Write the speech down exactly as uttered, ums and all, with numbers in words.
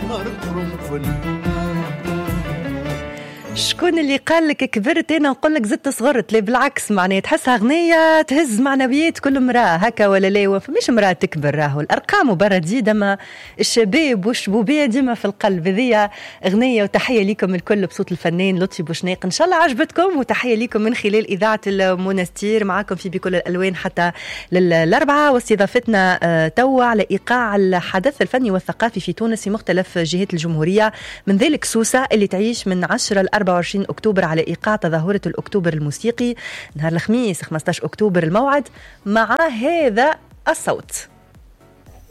شكون اللي قال لك كبرت؟ انا نقول لك زدت صغرت. ليه بالعكس، معناها تحسها اغنيه تهز معنويات كل امراه هكا ولا لا؟ وفماش امراه تكبر، راهو الارقام وبرا تزيد، اما الشباب والشبوبيه ديما في القلب. هذه اغنيه وتحيه لكم الكل بصوت الفنان لطفي بوشناق، ان شاء الله عجبتكم، وتحيه لكم من خلال اذاعه المنستير معاكم في بكل الالوان حتى للاربعه، واستضافتنا توا على ايقاع الحدث الفني والثقافي في تونس في مختلف جهات الجمهوريه، من ذلك سوسه اللي تعيش من عشرة ل أربعة وعشرين أكتوبر على إيقاع تظاهرة الأكتوبر الموسيقي نهار الخميس خمسة عشر أكتوبر الموعد مع هذا الصوت.